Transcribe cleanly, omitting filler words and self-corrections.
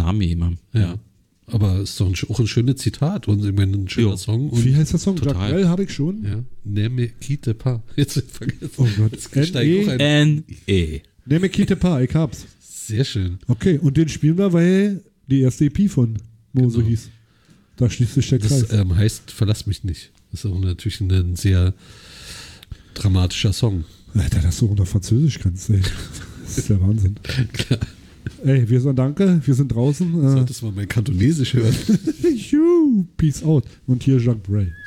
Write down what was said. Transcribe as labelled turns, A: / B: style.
A: Name immer.
B: Ja. Aber ist doch auch ein schönes Zitat und ich meine, ein schöner Song. Und
C: Wie heißt der Song?
A: Total.
C: Jacques Brel habe ich schon.
B: ja. Ne me quitte pas. Jetzt vergessen.
C: Oh Gott.
B: Jetzt steigt auch ein.
A: N.E.
C: Ne me quitte pas, ich hab's.
B: Sehr schön.
C: Okay, und den spielen wir, weil die erste EP von Mo so
B: Genau.
C: hieß. Da schließt sich der Kreis.
B: Das heißt, verlass mich nicht. Das ist auch natürlich ein sehr dramatischer Song.
C: Alter, dass du auch noch Französisch kannst, ey. Das ist der Wahnsinn.
B: Klar.
C: Ey, wir sagen danke, wir sind draußen.
B: Solltest du mal mein Kantonesisch hören.
C: Peace out. Und hier Jacques Brel.